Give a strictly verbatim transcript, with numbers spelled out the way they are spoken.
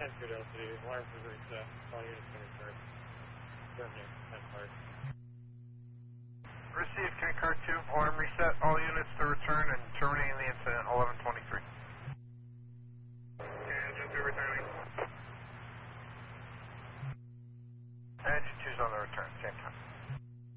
ten two L C D, alarm for reset, all units can return. Terminate, ten card. Received, K card two, alarm reset, all units to return and terminating the incident, eleven twenty-three. Okay, engine two returning. Engine two's on the return, same time.